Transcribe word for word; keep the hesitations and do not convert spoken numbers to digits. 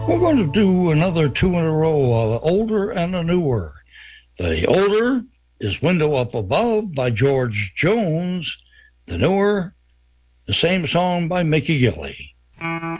We're going to do another two in a row, uh, older and a newer. The older is Window Up Above by George Jones. The newer, the same song by Mickey Gilley.